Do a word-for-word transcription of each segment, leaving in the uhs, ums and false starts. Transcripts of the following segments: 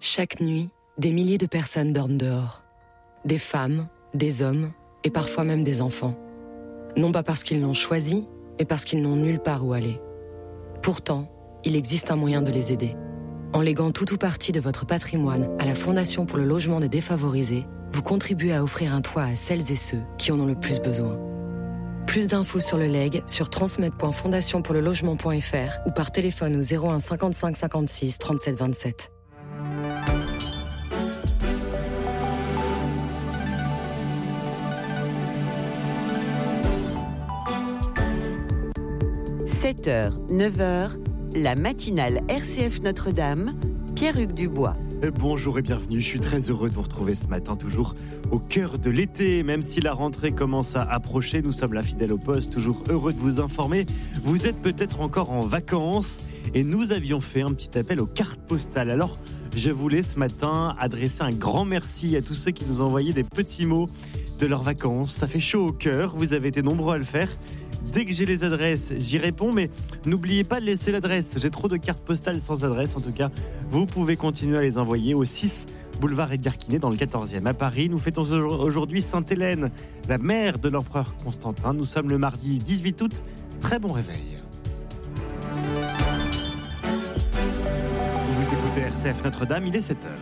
Chaque nuit, des milliers de personnes dorment dehors. Des femmes, des hommes et parfois même des enfants. Non pas parce qu'ils l'ont choisi, mais parce qu'ils n'ont nulle part où aller. Pourtant, il existe un moyen de les aider. En léguant tout ou partie de votre patrimoine à la Fondation pour le logement des défavorisés, vous contribuez à offrir un toit à celles et ceux qui en ont le plus besoin. Plus d'infos sur le legs sur transmet point fondation pour le logement point f r ou par téléphone au zéro un cinquante-cinq cinquante-six trente-sept vingt-sept. sept heures, neuf heures, la matinale R C F Notre-Dame, Pierre-Hugues Dubois. Bonjour et bienvenue, je suis très heureux de vous retrouver ce matin, toujours au cœur de l'été. Même si la rentrée commence à approcher, nous sommes là fidèles au poste, toujours heureux de vous informer. Vous êtes peut-être encore en vacances et nous avions fait un petit appel aux cartes postales. Alors, je voulais ce matin adresser un grand merci à tous ceux qui nous ont envoyé des petits mots de leurs vacances. Ça fait chaud au cœur, vous avez été nombreux à le faire. Dès que j'ai les adresses, j'y réponds, mais n'oubliez pas de laisser l'adresse. J'ai trop de cartes postales sans adresse, en tout cas. Vous pouvez continuer à les envoyer au six boulevard Edgar Quinet dans le quatorzième à Paris. Nous fêtons aujourd'hui Sainte-Hélène, la mère de l'empereur Constantin. Nous sommes le mardi dix-huit août. Très bon réveil. Vous écoutez R C F Notre-Dame, il est sept heures.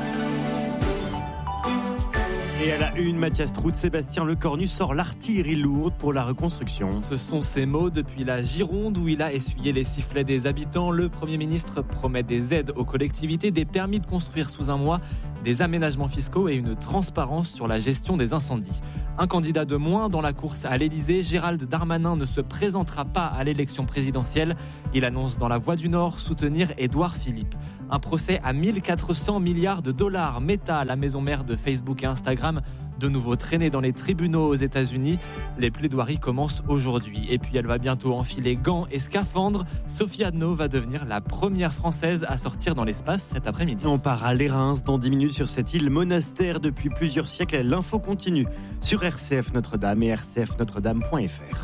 Et à la une, Mathias Trout, Sébastien Lecornu sort l'artillerie lourde pour la reconstruction. Ce sont ses mots depuis la Gironde où il a essuyé les sifflets des habitants. Le Premier ministre promet des aides aux collectivités, des permis de construire sous un mois, des aménagements fiscaux et une transparence sur la gestion des incendies. Un candidat de moins dans la course à l'Elysée, Gérald Darmanin ne se présentera pas à l'élection présidentielle. Il annonce dans La Voix du Nord soutenir Édouard Philippe. Un procès à mille quatre cents milliards de dollars. Meta, la maison mère de Facebook et Instagram, de nouveau traînée dans les tribunaux aux États-Unis. Les plaidoiries commencent aujourd'hui. Et puis elle va bientôt enfiler gants et scaphandres. Sophie Adno va devenir la première Française à sortir dans l'espace cet après-midi. On part à l'Érins dans dix minutes sur cette île monastère depuis plusieurs siècles. L'info continue sur R C F Notre-Dame et r c f notre dame point f r.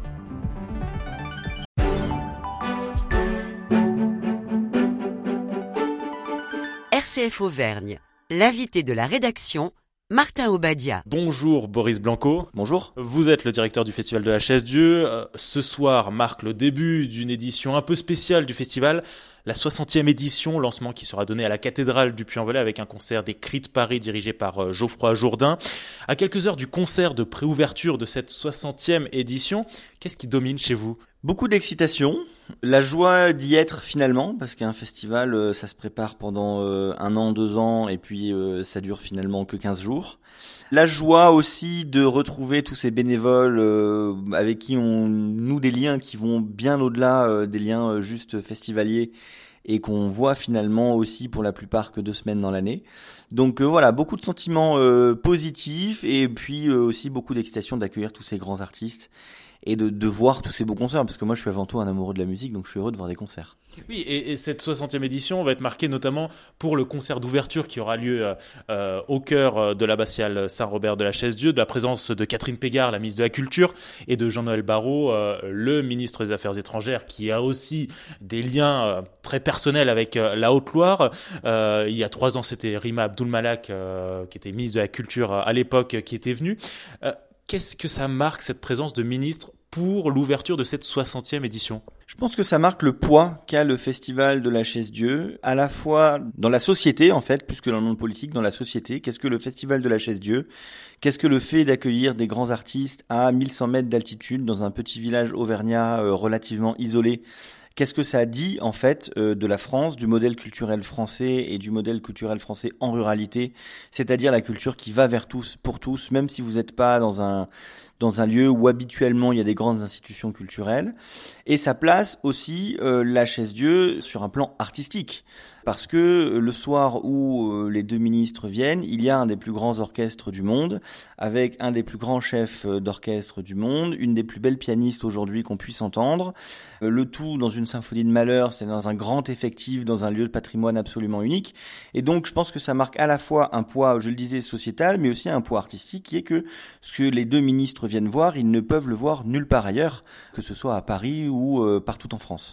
R C F Auvergne, l'invité de la rédaction, Martin Obadia. Bonjour Boris Blanco. Bonjour. Vous êtes le directeur du Festival de la Chaise-Dieu. Euh, ce soir marque le début d'une édition un peu spéciale du festival, la soixantième édition, lancement qui sera donné à la cathédrale du Puy-en-Velay avec un concert des Cris de Paris dirigé par euh, Geoffroy Jourdain. À quelques heures du concert de préouverture de cette soixantième édition, qu'est-ce qui domine chez vous ? Beaucoup d'excitation, la joie d'y être finalement, parce qu'un festival, euh, ça se prépare pendant euh, un an, deux ans, et puis euh, ça dure finalement que quinze jours. La joie aussi de retrouver tous ces bénévoles euh, avec qui on noue des liens qui vont bien au-delà euh, des liens euh, juste festivaliers et qu'on voit finalement aussi pour la plupart que deux semaines dans l'année. Donc euh, voilà, beaucoup de sentiments euh, positifs et puis euh, aussi beaucoup d'excitation d'accueillir tous ces grands artistes et de, de voir tous ces beaux concerts, parce que moi je suis avant tout un amoureux de la musique, donc je suis heureux de voir des concerts. Oui, et, et cette soixantième édition va être marquée notamment pour le concert d'ouverture qui aura lieu euh, au cœur de l'abbatiale Saint-Robert de la Chaise-Dieu, de la présence de Catherine Pégard, la ministre de la Culture, et de Jean-Noël Barrot, euh, le ministre des Affaires étrangères, qui a aussi des liens euh, très personnels avec euh, la Haute-Loire. Euh, il y a trois ans, c'était Rima Abdul-Malak, euh, qui était ministre de la Culture à l'époque, qui était venue. Euh, Qu'est-ce que ça marque, cette présence de ministres, pour l'ouverture de cette soixantième édition ? Je pense que ça marque le poids qu'a le Festival de la Chaise-Dieu, à la fois dans la société, en fait, plus que dans le monde politique, dans la société. Qu'est-ce que le Festival de la Chaise-Dieu ? Qu'est-ce que le fait d'accueillir des grands artistes à mille cent mètres d'altitude, dans un petit village auvergnat euh, relativement isolé ? Qu'est-ce que ça dit en fait euh, de la France, du modèle culturel français et du modèle culturel français en ruralité, c'est-à-dire la culture qui va vers tous, pour tous, même si vous n'êtes pas dans un dans un lieu où habituellement il y a des grandes institutions culturelles. Et ça place aussi euh, la Chaise-Dieu sur un plan artistique. Parce que le soir où euh, les deux ministres viennent, il y a un des plus grands orchestres du monde, avec un des plus grands chefs d'orchestre du monde, une des plus belles pianistes aujourd'hui qu'on puisse entendre. Euh, le tout dans une symphonie de malheur, c'est dans un grand effectif, dans un lieu de patrimoine absolument unique. Et donc je pense que ça marque à la fois un poids, je le disais, sociétal, mais aussi un poids artistique, qui est que ce que les deux ministres viennent voir, ils ne peuvent le voir nulle part ailleurs, que ce soit à Paris ou euh, partout en France.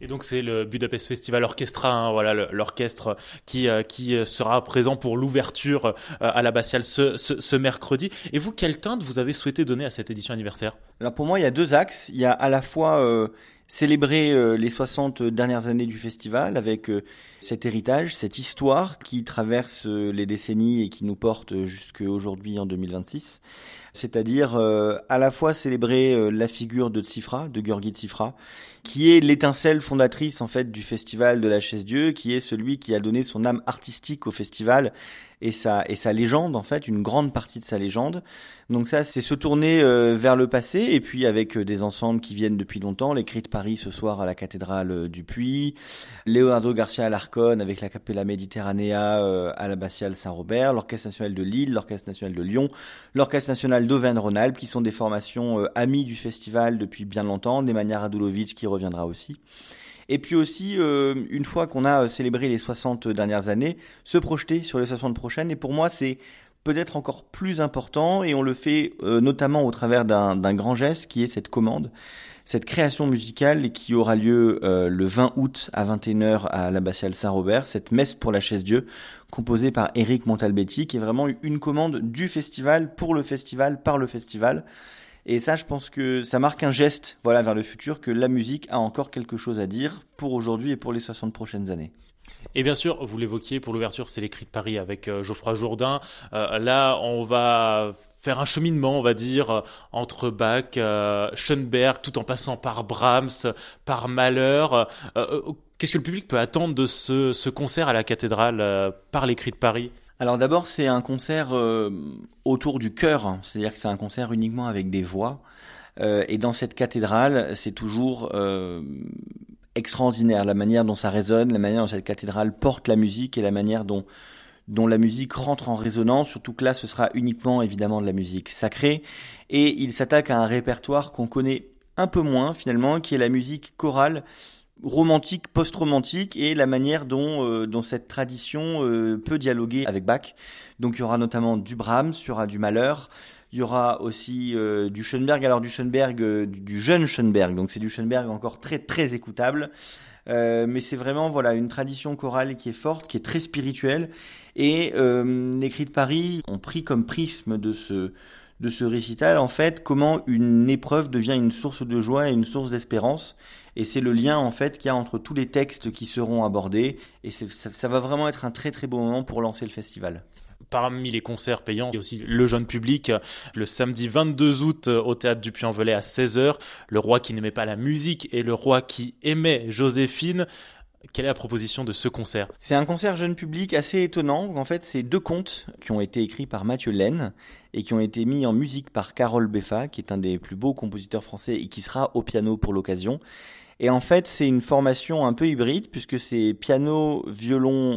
Et donc c'est le Budapest Festival Orchestra, hein, voilà, le, l'orchestre qui, euh, qui sera présent pour l'ouverture euh, à l'Abbatiale ce, ce, ce mercredi. Et vous, quelle teinte vous avez souhaité donner à cette édition anniversaire ? Alors pour moi, il y a deux axes. Il y a à la fois euh, célébrer euh, les soixante dernières années du festival avec euh, cet héritage, cette histoire qui traverse euh, les décennies et qui nous porte jusqu'à aujourd'hui en deux mille vingt-six. C'est-à-dire euh, à la fois célébrer euh, la figure de Tsifra, de Gheorghi Tsifra, qui est l'étincelle fondatrice en fait du festival de la Chaise-Dieu, qui est celui qui a donné son âme artistique au festival et sa et sa légende en fait, une grande partie de sa légende. Donc ça, c'est se tourner euh, vers le passé et puis avec euh, des ensembles qui viennent depuis longtemps, les Cris de Paris ce soir à la cathédrale euh, du Puy, Leonardo Garcia Alarcón avec la Capella Mediterranea euh, à l'abbatiale Saint-Robert, l'Orchestre national de Lille, l'Orchestre national de Lyon, l'Orchestre national d'Auvergne-Rhône-Alpes qui sont des formations euh, amies du festival depuis bien longtemps, Nemanja Radulovic qui reviendra aussi. Et puis aussi, euh, une fois qu'on a célébré les soixante dernières années, se projeter sur les soixante prochaines. Et pour moi, c'est peut-être encore plus important, et on le fait euh, notamment au travers d'un, d'un grand geste qui est cette commande, cette création musicale qui aura lieu euh, le vingt août à vingt et une heures à l'abbatiale Saint-Robert, cette messe pour la Chaise-Dieu, composée par Éric Montalbetti, qui est vraiment une commande du festival, pour le festival, par le festival. Et ça, je pense que ça marque un geste, voilà, vers le futur, que la musique a encore quelque chose à dire pour aujourd'hui et pour les soixante prochaines années. Et bien sûr, vous l'évoquiez, pour l'ouverture, c'est les Cris de Paris avec euh, Geoffroy Jourdain. Euh, là, on va faire un cheminement, on va dire, euh, entre Bach, euh, Schoenberg, tout en passant par Brahms, par Mahler. Euh, euh, qu'est-ce que le public peut attendre de ce, ce concert à la cathédrale euh, par les Cris de Paris ? Alors d'abord, c'est un concert euh, autour du chœur, hein. C'est-à-dire que c'est un concert uniquement avec des voix. Euh, et dans cette cathédrale, c'est toujours euh, extraordinaire la manière dont ça résonne, la manière dont cette cathédrale porte la musique et la manière dont, dont la musique rentre en résonance, surtout que là, ce sera uniquement évidemment de la musique sacrée. Et il s'attaque à un répertoire qu'on connaît un peu moins finalement, qui est la musique chorale, romantique, post-romantique, et la manière dont, euh, dont cette tradition euh, peut dialoguer avec Bach. Donc il y aura notamment du Brahms, il y aura du Mahler, il y aura aussi euh, du Schoenberg, alors du Schoenberg, euh, du, du jeune Schoenberg, donc c'est du Schoenberg encore très très écoutable, euh, mais c'est vraiment voilà une tradition chorale qui est forte, qui est très spirituelle, et euh, les Cris de Paris ont pris comme prisme de ce de ce récital, en fait, comment une épreuve devient une source de joie et une source d'espérance. Et c'est le lien, en fait, qu'il y a entre tous les textes qui seront abordés. Et c'est, ça, ça va vraiment être un très, très beau moment pour lancer le festival. Parmi les concerts payants, il y a aussi le jeune public. Le samedi vingt-deux août, au Théâtre du Puy-en-Velay à seize heures. Le roi qui n'aimait pas la musique et le roi qui aimait Joséphine. Quelle est la proposition de ce concert ? C'est un concert jeune public assez étonnant. En fait, c'est deux contes qui ont été écrits par Mathieu Laine et qui ont été mis en musique par Carole Beffa, qui est un des plus beaux compositeurs français et qui sera au piano pour l'occasion. Et en fait, c'est une formation un peu hybride puisque c'est piano, violon,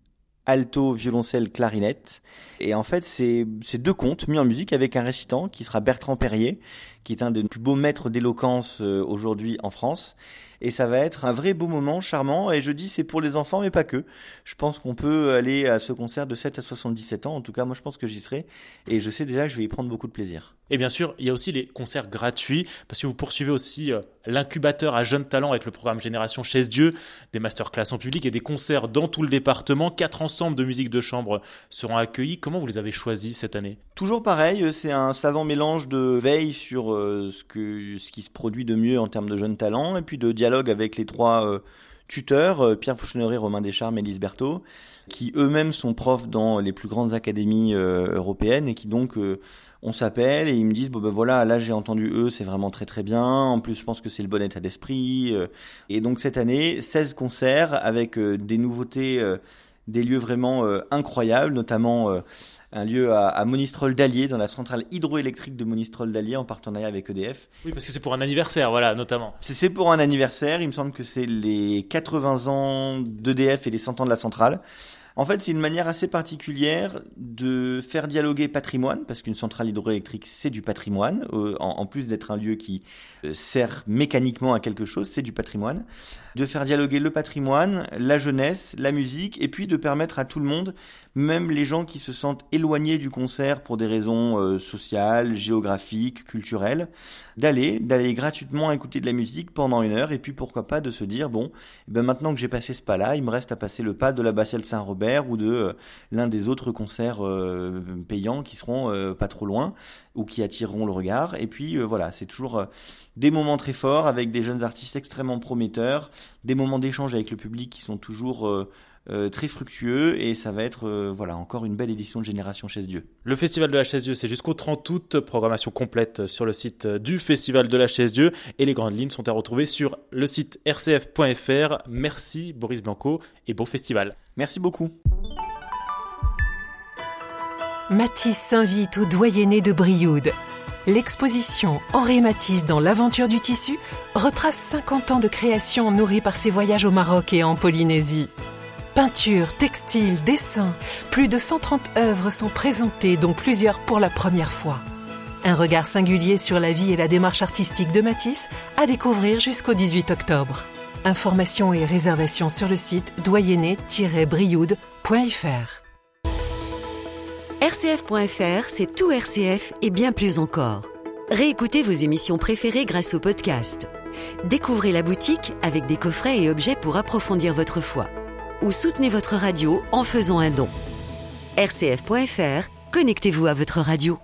alto, violoncelle, clarinette. Et en fait, c'est, c'est deux contes mis en musique avec un récitant qui sera Bertrand Perrier, qui est un des plus beaux maîtres d'éloquence euh, aujourd'hui en France. Et ça va être un vrai beau moment, charmant. Et je dis, c'est pour les enfants, mais pas que. Je pense qu'on peut aller à ce concert de sept à soixante-dix-sept ans. En tout cas, moi, je pense que j'y serai. Et je sais déjà que je vais y prendre beaucoup de plaisir. Et bien sûr, il y a aussi les concerts gratuits, parce que vous poursuivez aussi euh, l'incubateur à jeunes talents avec le programme Génération Chaise-Dieu, des masterclass en public et des concerts dans tout le département. Quatre ensembles de musique de chambre seront accueillis. Comment vous les avez choisis cette année ? Toujours pareil, c'est un savant mélange de veille sur euh, ce, que, ce qui se produit de mieux en termes de jeunes talents, et puis de dialogue avec les trois euh, tuteurs, euh, Pierre Fauchonneray, Romain Descharmes et Lise Berthaud, qui eux-mêmes sont profs dans les plus grandes académies euh, européennes et qui donc... Euh, on s'appelle et ils me disent bon ben voilà, là j'ai entendu eux, c'est vraiment très très bien. En plus je pense que c'est le bon état d'esprit. Et donc cette année, seize concerts avec euh, des nouveautés, euh, des lieux vraiment euh, incroyables, notamment euh, un lieu à, à Monistrol d'Allier, dans la centrale hydroélectrique de Monistrol d'Allier en partenariat avec E D F. Oui, parce que c'est pour un anniversaire, voilà, notamment. C'est, c'est pour un anniversaire, il me semble que c'est les quatre-vingts ans d'E D F et les cent ans de la centrale. En fait, c'est une manière assez particulière de faire dialoguer patrimoine, parce qu'une centrale hydroélectrique, c'est du patrimoine. Euh, en, en plus d'être un lieu qui euh, sert mécaniquement à quelque chose, c'est du patrimoine. De faire dialoguer le patrimoine, la jeunesse, la musique, et puis de permettre à tout le monde même les gens qui se sentent éloignés du concert pour des raisons euh, sociales, géographiques, culturelles, d'aller, d'aller gratuitement écouter de la musique pendant une heure, et puis pourquoi pas de se dire, bon, eh ben maintenant que j'ai passé ce pas-là, il me reste à passer le pas de l'abbatiale Saint-Robert ou de euh, l'un des autres concerts euh, payants qui seront euh, pas trop loin, ou qui attireront le regard, et puis euh, voilà, c'est toujours euh, des moments très forts avec des jeunes artistes extrêmement prometteurs, des moments d'échange avec le public qui sont toujours euh, euh, très fructueux, et ça va être euh, voilà, encore une belle édition de Génération Chaise Dieu. Le Festival de la Chaise Dieu, c'est jusqu'au trente août, programmation complète sur le site du Festival de la Chaise Dieu, et les grandes lignes sont à retrouver sur le site r c f point f r. Merci Boris Blanco et beau festival. Merci beaucoup. Matisse s'invite au doyenné de Brioude. L'exposition Henri Matisse dans l'aventure du tissu retrace cinquante ans de création nourrie par ses voyages au Maroc et en Polynésie. Peinture, textile, dessin, plus de cent trente œuvres sont présentées, dont plusieurs pour la première fois. Un regard singulier sur la vie et la démarche artistique de Matisse à découvrir jusqu'au dix-huit octobre. Informations et réservations sur le site doyenné tiret brioude point f r. R C F point F R, c'est tout R C F et bien plus encore. Réécoutez vos émissions préférées grâce au podcast. Découvrez la boutique avec des coffrets et objets pour approfondir votre foi. Ou soutenez votre radio en faisant un don. R C F point F R, connectez-vous à votre radio.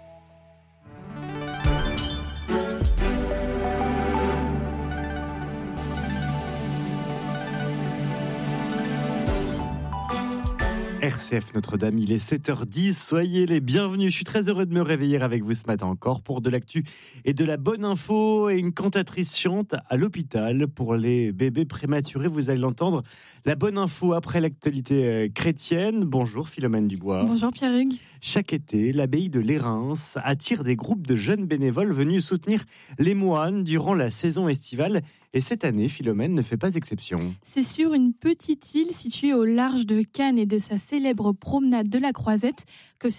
R C F Notre-Dame, il est sept heures dix, soyez les bienvenus. Je suis très heureux de me réveiller avec vous ce matin encore pour de l'actu et de la bonne info. Et une cantatrice chante à l'hôpital pour les bébés prématurés, vous allez l'entendre. La bonne info après l'actualité chrétienne. Bonjour Philomène Dubois. Bonjour Pierre-Hugues. Chaque été, l'abbaye de Lérins attire des groupes de jeunes bénévoles venus soutenir les moines durant la saison estivale. Et cette année, Philomène ne fait pas exception. C'est sur une petite île située au large de Cannes et de sa célèbre promenade de la Croisette que